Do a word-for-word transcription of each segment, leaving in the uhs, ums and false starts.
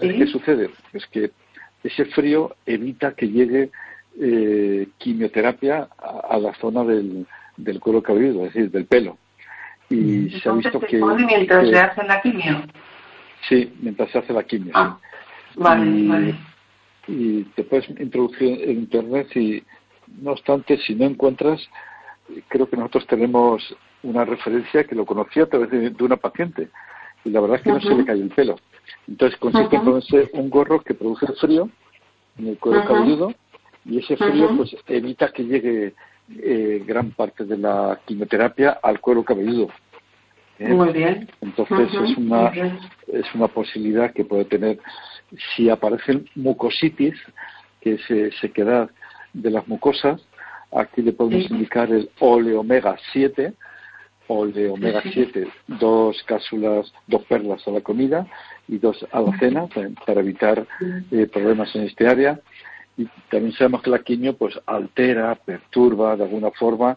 ¿Sí? ¿Qué sucede? Es que ese frío evita que llegue eh, quimioterapia a, a la zona del, del cuero cabelludo, es decir, del pelo. Y Entonces, se ha visto que... mientras que, se hace la quimio? Sí, mientras se hace la quimio, ah, sí. Vale, y, vale. Y te puedes introducir en Internet y, no obstante, si no encuentras, creo que nosotros tenemos una referencia que lo conocía a través de, de una paciente. Y la verdad es que uh-huh. no se le cae el pelo. Entonces consiste uh-huh. en ponerse un gorro que produce frío en el cuero uh-huh. cabelludo, y ese frío uh-huh. pues evita que llegue eh, gran parte de la quimioterapia al cuero cabelludo. ¿Eh? Muy bien. Entonces uh-huh. es una es una posibilidad que puede tener si aparecen mucositis, que es eh, sequedad de las mucosas. Aquí le podemos sí. indicar el oleomega siete, oleomega sí. siete, dos cápsulas, dos perlas a la comida y dos a la cena para, para evitar eh, problemas en este área. Y también sabemos que la quimio pues altera, perturba de alguna forma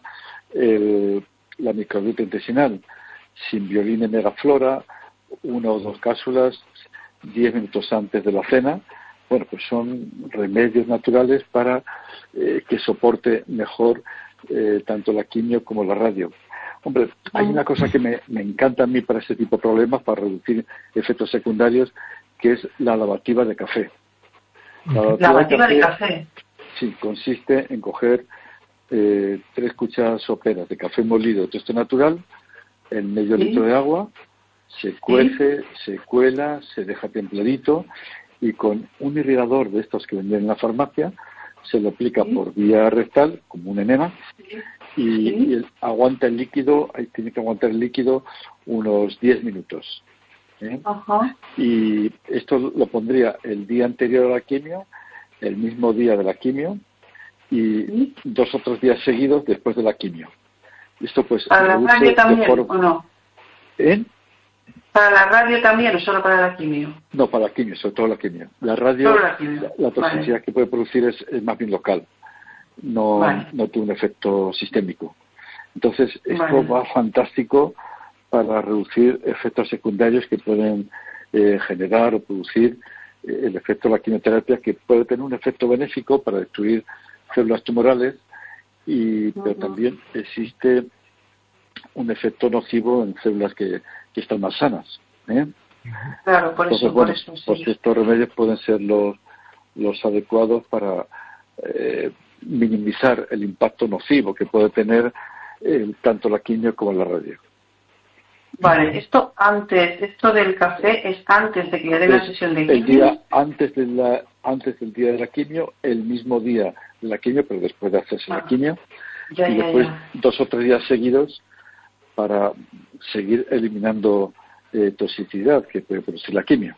el, la microbiota intestinal. Simbiolina y megaflora, una o dos cápsulas, diez minutos antes de la cena. Bueno, pues son remedios naturales para eh, que soporte mejor eh, tanto la quimio como la radio. Hombre, hay una cosa que me, me encanta a mí para este tipo de problemas, para reducir efectos secundarios, que es la lavativa de café. La lavativa, lavativa de, café, de café. Sí, consiste en coger eh, tres cucharadas soperas de café molido de toste natural, en medio ¿Sí? litro de agua, se cuece, ¿Sí? se cuela, se deja templadito y con un irrigador de estos que venden en la farmacia se lo aplica ¿Sí? por vía rectal como un enema ¿Sí? y, ¿Sí? y el, aguanta el líquido, tiene que aguantar el líquido unos diez minutos. ¿eh? Ajá. Y esto lo pondría el día anterior a la quimio, el mismo día de la quimio y ¿Sí? dos o tres días seguidos después de la quimio. Esto pues ¿Para la radio también forma... o no? ¿Eh? ¿Para la radio también o solo para la quimio? No, para la quimio, sobre todo la quimio. La radio, la, quimio. la, la toxicidad vale. que puede producir es, es más bien local, no, vale. no tiene un efecto sistémico. Entonces, esto vale. va fantástico para reducir efectos secundarios que pueden eh, generar o producir eh, el efecto de la quimioterapia, que puede tener un efecto benéfico para destruir células tumorales, y uh-huh. pero también existe un efecto nocivo en células que, que están más sanas. ¿eh? Claro, por Entonces, eso, bueno, por eso sí. pues estos remedios pueden ser los, los adecuados para eh, minimizar el impacto nocivo que puede tener eh, tanto la quimio como la radio. Vale, esto antes, esto del café es antes de que le den la sesión de quimio. El día antes de la, antes del día de la quimio, el mismo día de la quimio, pero después de hacerse ah, la quimio, ya, y ya, después ya. dos o tres días seguidos para seguir eliminando eh, toxicidad que puede producir la quimio.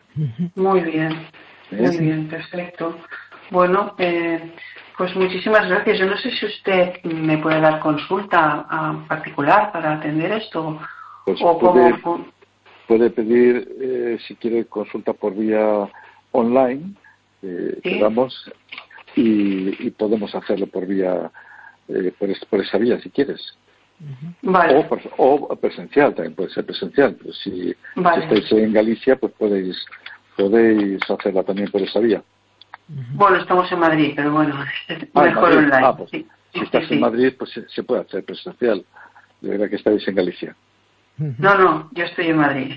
Muy bien, ¿Eh? muy bien, perfecto. Bueno, eh, pues muchísimas gracias. Yo no sé si usted me puede dar consulta a particular para atender esto. Pues o puede, como... puede pedir, eh, si quiere, consulta por vía online, eh, ¿Sí? que damos, y, y podemos hacerlo por vía, eh, por, por esa vía, si quieres. Vale. O, o presencial, también puede ser presencial, pero si, vale. si estáis en Galicia, pues podéis podéis hacerla también por esa vía. Bueno, estamos en Madrid, pero bueno, ah, mejor online. Ah, pues, sí. Si sí, estás sí, en sí. Madrid, pues se, se puede hacer presencial. De verdad que estáis en Galicia. No, no, yo estoy en Madrid.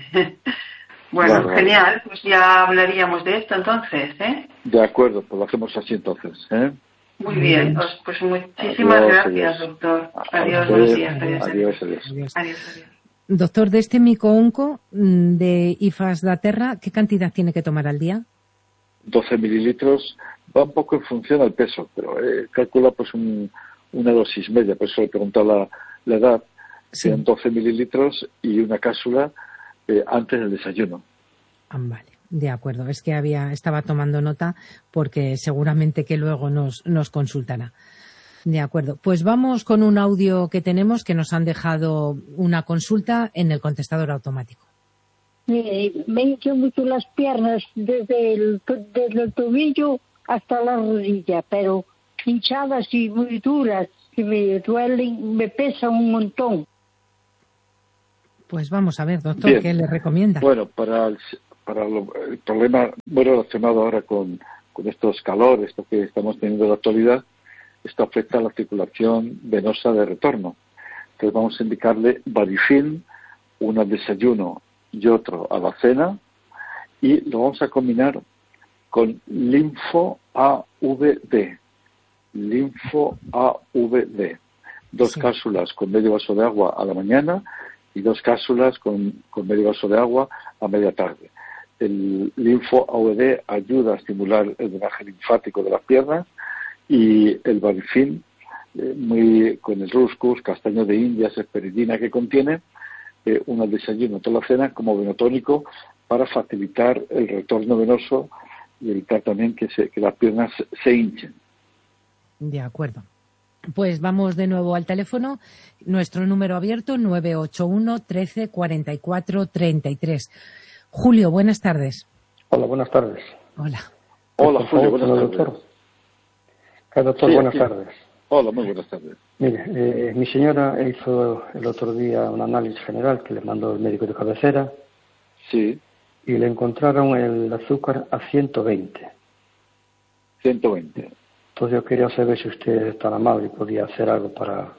Bueno, vale, genial, vale. Pues ya hablaríamos de esto entonces, ¿eh? De acuerdo, pues lo hacemos así entonces, ¿eh? Muy bien, pues, pues muchísimas adiós, gracias, adiós. doctor. A Adiós, usted, buenos días. Adiós, adiós, adiós. adiós. adiós, adiós. Doctor, de este mico-onco de Ifasdaterra, ¿qué cantidad tiene que tomar al día? doce mililitros, va un poco en función al peso, pero eh, calcula pues un, una dosis media, por eso le he preguntado la, la edad. Sí. Sean doce mililitros y una cápsula eh, antes del desayuno. Ah, vale, de acuerdo. Es que había estaba tomando nota porque seguramente que luego nos, nos consultará. De acuerdo. Pues vamos con un audio que tenemos que nos han dejado una consulta en el contestador automático. Eh, me hinchan mucho las piernas desde el, desde el tobillo hasta la rodilla, pero hinchadas y muy duras, que me duelen, me pesan un montón. Pues vamos a ver, doctor, Bien. ¿qué le recomienda? Bueno, para el, para lo, el problema muy relacionado ahora con, con estos calores, esto que estamos teniendo en la actualidad, esto afecta a la circulación venosa de retorno. Entonces vamos a indicarle Varifin, uno al desayuno y otro a la cena, y lo vamos a combinar con Linfo A V D. Linfo A V D. Dos sí. cápsulas con medio vaso de agua a la mañana y dos cápsulas con, con medio vaso de agua a media tarde. El Linfo A V D ayuda a estimular el drenaje linfático de las piernas, y el Varifin, eh, muy con el Ruscus, castaño de Indias, esperidina que contiene, eh, uno al desayuno, toda la cena, como venotónico para facilitar el retorno venoso y evitar también que, se, que las piernas se, se hinchen. De acuerdo. Pues vamos de nuevo al teléfono. Nuestro número abierto, nueve ocho uno, trece, cuarenta y cuatro, treinta y tres. Julio, buenas tardes. Hola, buenas tardes. Hola. Hola, Julio, buenas tardes. Doctor. Doctor, sí, buenas aquí. tardes. Hola, muy buenas tardes. Mire, eh, mi señora hizo el otro día un análisis general que le mandó el médico de cabecera. Sí. Y le encontraron el azúcar a ciento veinte. ciento veinte. Entonces yo quería saber si usted es tan amable y podía hacer algo para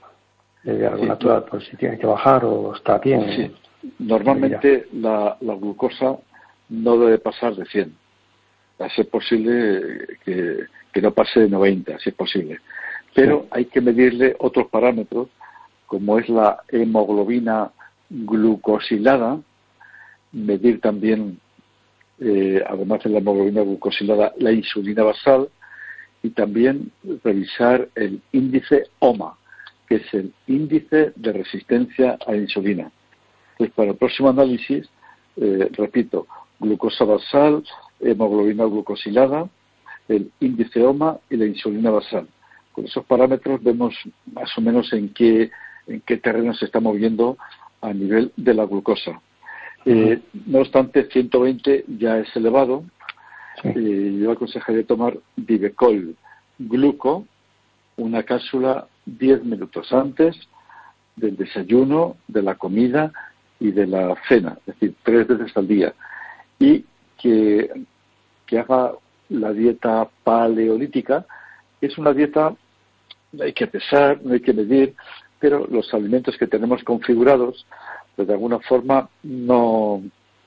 de algo sí, natural, por si tiene que bajar o está bien. Sí. Normalmente la, la glucosa no debe pasar de cien. A ser posible que, que no pase de noventa, si es posible. Pero sí. hay que medirle otros parámetros, como es la hemoglobina glucosilada, medir también, eh, además de la hemoglobina glucosilada, la insulina basal, y también revisar el índice O M A, que es el índice de resistencia a la insulina. Entonces, para el próximo análisis, eh, repito, glucosa basal, hemoglobina glucosilada, el índice O M A y la insulina basal. Con esos parámetros vemos más o menos en qué, en qué terreno se está moviendo a nivel de la glucosa. Eh, no obstante, ciento veinte ya es elevado. Sí. Eh, yo aconsejaría tomar Divecol Gluco, una cápsula diez minutos antes del desayuno, de la comida y de la cena, es decir, tres veces al día. Y que, que haga la dieta paleolítica. Es una dieta, no hay que pesar, no hay que medir, pero los alimentos que tenemos configurados, pues de alguna forma no,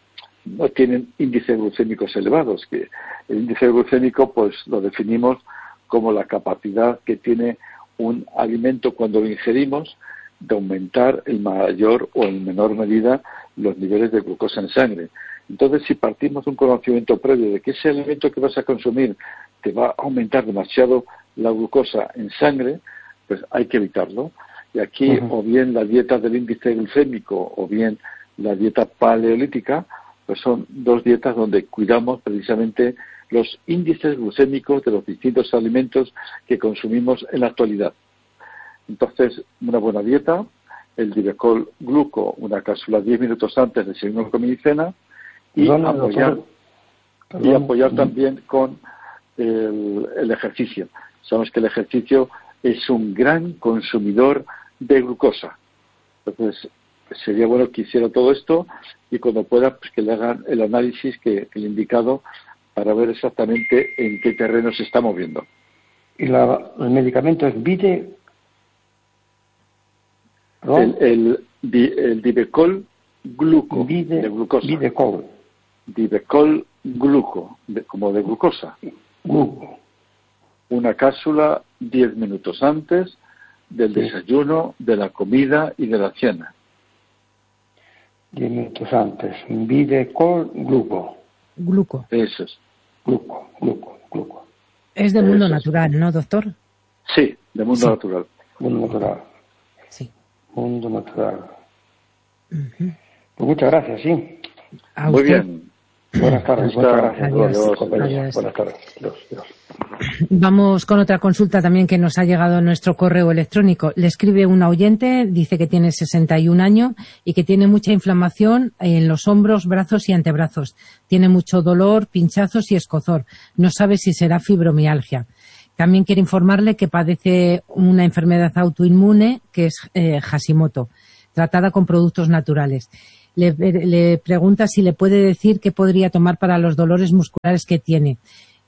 no tienen índices glucémicos elevados. Que el índice glucémico pues lo definimos como la capacidad que tiene un alimento cuando lo ingerimos de aumentar en mayor o en menor medida los niveles de glucosa en sangre. Entonces, si partimos de un conocimiento previo de que ese alimento que vas a consumir te va a aumentar demasiado la glucosa en sangre, pues hay que evitarlo. Y aquí, uh-huh. o bien la dieta del índice glucémico o bien la dieta paleolítica, pues son dos dietas donde cuidamos precisamente los índices glucémicos de los distintos alimentos que consumimos en la actualidad. Entonces, una buena dieta, el Divecol Gluco, una cápsula diez minutos antes de desayuno, comida y cena, y Perdón, apoyar, y apoyar también con el, el ejercicio. Sabemos que el ejercicio es un gran consumidor de glucosa. Entonces, sería bueno que hiciera todo esto y cuando pueda, pues que le hagan el análisis que, que le he indicado para ver exactamente en qué terreno se está moviendo. ¿Y la, el medicamento es Vide? El, el, el Divecol Gluco, Vide, de glucosa. Videcol. Divecol Gluco, de, como de glucosa. Gluco. Una cápsula diez minutos antes del sí. desayuno, de la comida y de la cena. diez minutos antes. Videcol Gluco. Gluco. Eso es. Gluco, gluco, gluco. Es de mundo Eso natural, es. ¿no, doctor? Sí, de mundo sí. natural. Mundo natural. Sí. Mundo natural. Uh-huh. Pues muchas gracias, sí. ¿A Muy usted? bien. Buenas tardes, muchas gracias. Adiós. Adiós. Adiós. Buenas tardes. Adiós. Adiós. Vamos con otra consulta también que nos ha llegado a nuestro correo electrónico. Le escribe un oyente, dice que tiene sesenta y un años y que tiene mucha inflamación en los hombros, brazos y antebrazos. Tiene mucho dolor, pinchazos y escozor. No sabe si será fibromialgia. También quiere informarle que padece una enfermedad autoinmune que es eh, Hashimoto, tratada con productos naturales. le, le pregunta si le puede decir qué podría tomar para los dolores musculares que tiene.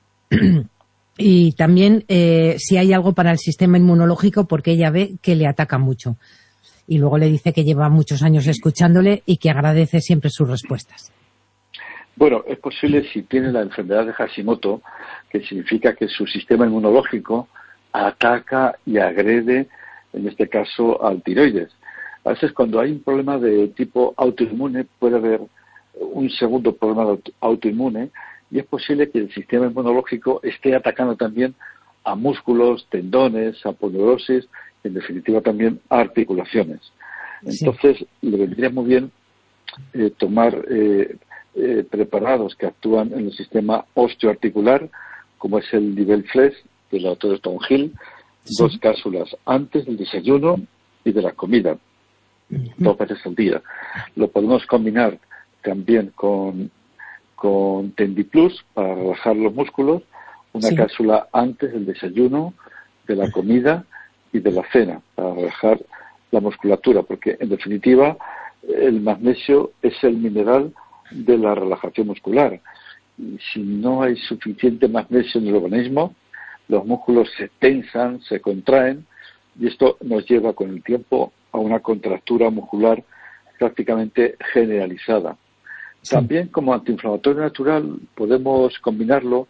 Y también eh, si hay algo para el sistema inmunológico, porque ella ve que le ataca mucho. Y luego le dice que lleva muchos años escuchándole y que agradece siempre sus respuestas. Bueno, es posible si tiene la enfermedad de Hashimoto, que significa que su sistema inmunológico ataca y agrede, en este caso, al tiroides. A veces cuando hay un problema de tipo autoinmune puede haber un segundo problema autoinmune y es posible que el sistema inmunológico esté atacando también a músculos, tendones, a poneurosis, en definitiva también a articulaciones. Entonces, sí, le vendría muy bien eh, tomar eh, eh, preparados que actúan en el sistema osteoarticular, como es el Nivel Flex del autor Tom Hill, sí, dos cápsulas antes del desayuno y de la comida, uh-huh, dos veces al día. Lo podemos combinar también con, con Tendiplus para relajar los músculos, una sí, cápsula antes del desayuno, de la comida y de la cena, para relajar la musculatura, porque en definitiva el magnesio es el mineral de la relajación muscular. Y si no hay suficiente magnesio en el organismo, los músculos se tensan, se contraen, y esto nos lleva con el tiempo a una contractura muscular prácticamente generalizada. Sí. También como antiinflamatorio natural podemos combinarlo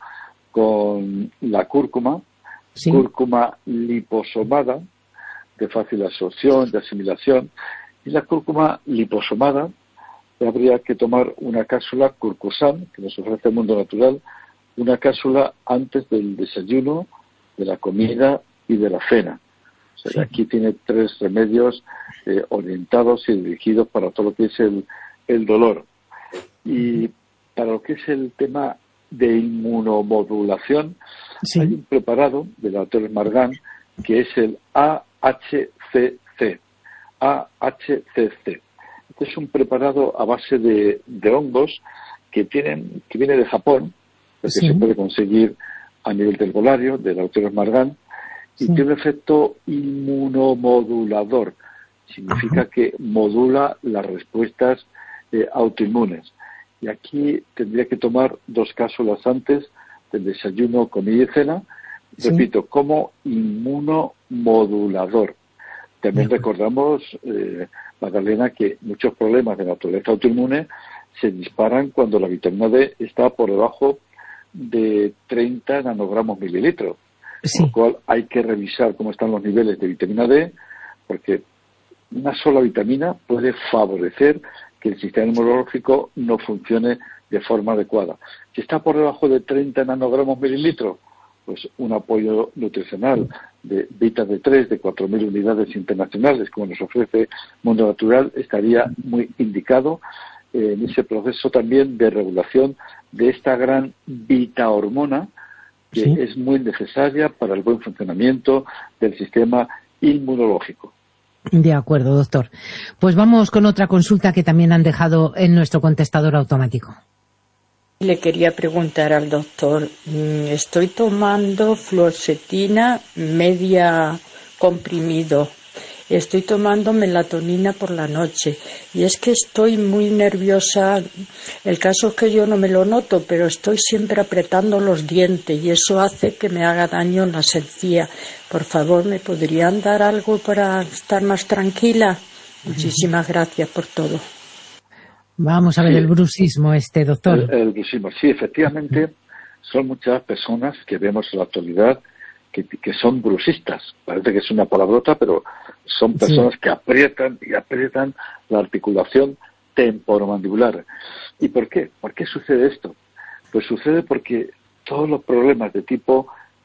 con la cúrcuma, sí, cúrcuma liposomada, de fácil absorción, de asimilación, y la cúrcuma liposomada habría que tomar una cápsula Curcusan, que nos ofrece el mundo natural, una cápsula antes del desayuno, de la comida y de la cena. O sea, sí, aquí tiene tres remedios eh, orientados y dirigidos para todo lo que es el, el dolor. Y para lo que es el tema de inmunomodulación, sí, hay un preparado del autor Margan que es el A H C C. A H C C. Este es un preparado a base de, de hongos que tienen que viene de Japón, porque sí, se puede conseguir a nivel del herbolario, del autor Margan, y sí, tiene un efecto inmunomodulador. Significa, ajá, que modula las respuestas eh, autoinmunes. Y aquí tendría que tomar dos cápsulas antes del desayuno, comida y cena, sí, repito, como inmunomodulador. También recordamos, eh, Magdalena, que muchos problemas de naturaleza autoinmune se disparan cuando la vitamina D está por debajo de treinta nanogramos mililitros. Sí. Con lo cual hay que revisar cómo están los niveles de vitamina D, porque una sola vitamina puede favorecer que el sistema inmunológico no funcione de forma adecuada. Si está por debajo de treinta nanogramos mililitros, pues un apoyo nutricional de Vita D tres de cuatro mil unidades internacionales, como nos ofrece Mundo Natural, estaría muy indicado eh, en ese proceso también de regulación de esta gran Vita hormona, que sí, es muy necesaria para el buen funcionamiento del sistema inmunológico. De acuerdo, doctor. Pues vamos con otra consulta que también han dejado en nuestro contestador automático. Le quería preguntar al doctor, estoy tomando fluoxetina media comprimido, estoy tomando melatonina por la noche y es que estoy muy nerviosa. El caso es que yo no me lo noto, pero estoy siempre apretando los dientes y eso hace que me haga daño en las encías. Por favor, ¿me podrían dar algo para estar más tranquila? Muchísimas gracias por todo. Vamos a ver, sí, el bruxismo este, doctor. El, el bruxismo, sí, efectivamente, son muchas personas que vemos en la actualidad que, que son bruxistas. Parece que es una palabrota, pero son personas, sí, que aprietan y aprietan la articulación temporomandibular. ¿Y por qué? ¿Por qué sucede esto? Pues sucede porque todos los problemas de tipo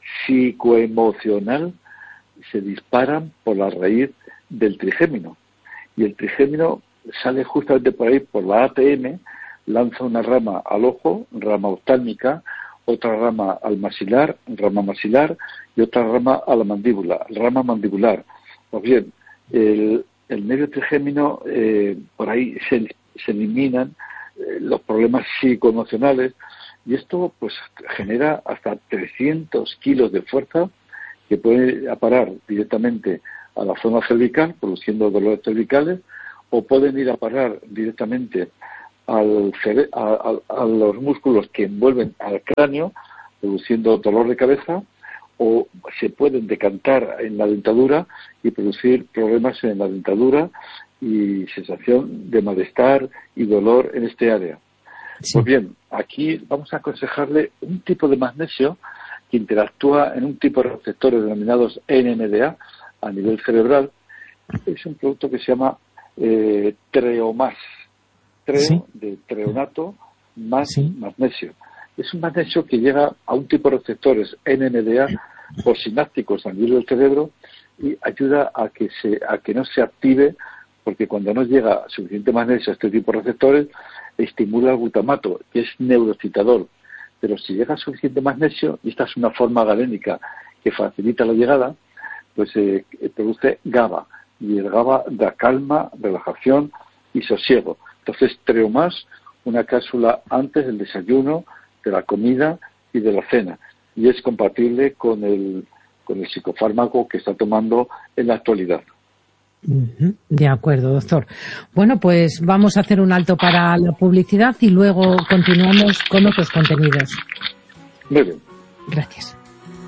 psicoemocional se disparan por la raíz del trigémino. Y el trigémino sale justamente por ahí, por la A T M, lanza una rama al ojo, rama oftálmica, otra rama al maxilar, rama maxilar, y otra rama a la mandíbula, rama mandibular. Pues bien, el, el nervio trigémino, eh, por ahí se, se eliminan eh, los problemas psicoemocionales, y esto pues genera hasta trescientos kilos de fuerza que puede parar directamente a la zona cervical, produciendo dolores cervicales, o pueden ir a parar directamente al cere- a, a, a los músculos que envuelven al cráneo, produciendo dolor de cabeza, o se pueden decantar en la dentadura y producir problemas en la dentadura y sensación de malestar y dolor en este área. Sí. Pues bien, aquí vamos a aconsejarle un tipo de magnesio que interactúa en un tipo de receptores denominados N M D A a nivel cerebral. Es un producto que se llama eh, Treomás. Treo, ¿sí? De treonato más ¿sí? magnesio. Es un magnesio que llega a un tipo de receptores N M D A postsinápticos a nivel del cerebro y ayuda a que se a que no se active, porque cuando no llega suficiente magnesio a este tipo de receptores, estimula el glutamato, que es neuroexcitador. Pero si llega suficiente magnesio, y esta es una forma galénica que facilita la llegada, pues eh, produce GABA. Y el GABA da calma, relajación y sosiego. Entonces, Treomás, una cápsula antes del desayuno, de la comida y de la cena. Y es compatible con el, con el psicofármaco que está tomando en la actualidad. De acuerdo, doctor. Bueno, pues vamos a hacer un alto para la publicidad y luego continuamos con otros contenidos. Muy bien. Gracias.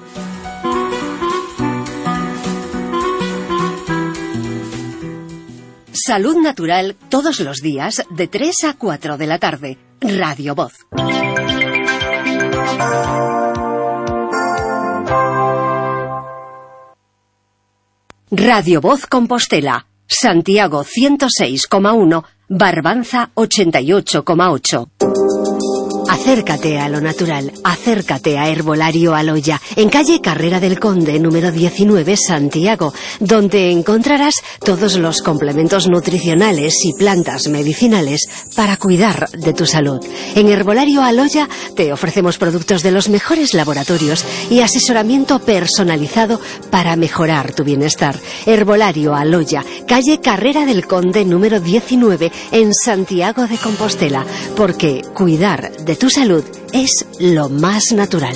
Salud Natural todos los días de tres a cuatro de la tarde. Radio Voz. Radio Voz Compostela, Santiago ciento seis coma uno, Barbanza ochenta y ocho coma ocho. Acércate a lo natural, acércate a Herbolario Aloya, en calle Carrera del Conde, número diecinueve, Santiago, donde encontrarás todos los complementos nutricionales y plantas medicinales para cuidar de tu salud. En Herbolario Aloya te ofrecemos productos de los mejores laboratorios y asesoramiento personalizado para mejorar tu bienestar. Herbolario Aloya, calle Carrera del Conde, número diecinueve, en Santiago de Compostela, porque cuidar de tu salud es lo más natural.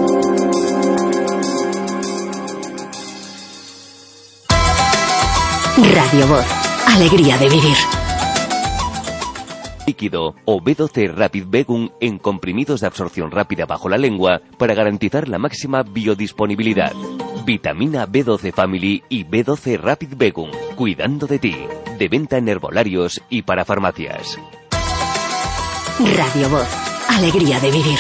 Radio Voz, alegría de vivir. Líquido o B doce Rapid Begum en comprimidos de absorción rápida bajo la lengua para garantizar la máxima biodisponibilidad. Vitamina B doce Family y B doce Rapid Begum, cuidando de ti. De venta en herbolarios y para farmacias. Radio Voz, alegría de vivir.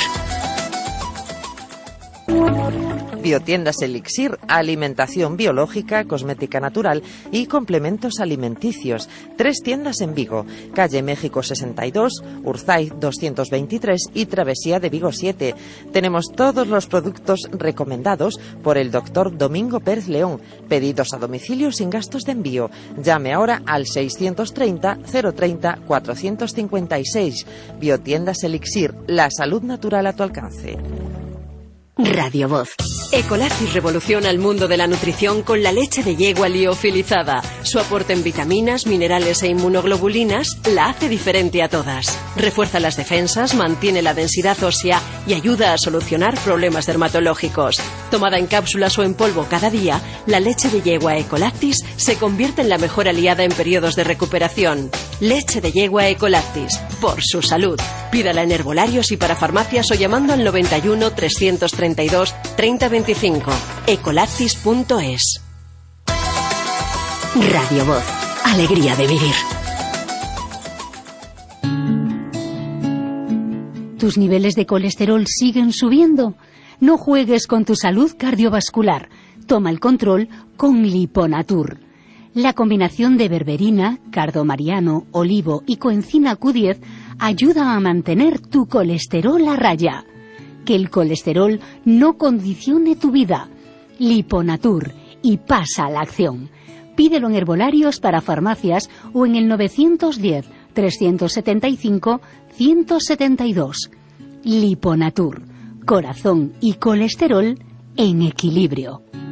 Biotiendas Elixir, alimentación biológica, cosmética natural y complementos alimenticios. Tres tiendas en Vigo, calle México sesenta y dos, Urzaiz doscientos veintitrés y Travesía de Vigo siete. Tenemos todos los productos recomendados por el doctor Domingo Pérez León. Pedidos a domicilio sin gastos de envío. Llame ahora al seiscientos treinta, cero treinta, cuatrocientos cincuenta y seis. Biotiendas Elixir, la salud natural a tu alcance. Radio Voz. Ecolactis revoluciona el mundo de la nutrición con la leche de yegua liofilizada. Su aporte en vitaminas, minerales e inmunoglobulinas la hace diferente a todas. Refuerza las defensas, mantiene la densidad ósea y ayuda a solucionar problemas dermatológicos. Tomada en cápsulas o en polvo cada día, la leche de yegua Ecolactis se convierte en la mejor aliada en periodos de recuperación. Leche de yegua Ecolactis, por su salud. Pídala en herbolarios y para farmacias o llamando al noventa y uno, trescientos treinta y dos, treinta veinticinco. ecolactis punto es. Radio Voz, alegría de vivir. ¿Tus niveles de colesterol siguen subiendo? No juegues con tu salud cardiovascular. Toma el control con Liponatur. La combinación de berberina, cardomariano, olivo y coenzima Q diez ayuda a mantener tu colesterol a raya. Que el colesterol no condicione tu vida. Liponatur, y pasa a la acción. Pídelo en herbolarios para farmacias o en el novecientos diez, trescientos setenta y cinco, ciento setenta y dos. Liponatur, corazón y colesterol en equilibrio.